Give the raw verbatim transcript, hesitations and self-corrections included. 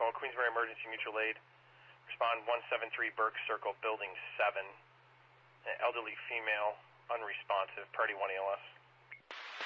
Call Queensbury Emergency Mutual Aid. Respond one seven three Burke Circle, Building seven. An elderly female, unresponsive, Party one A L S.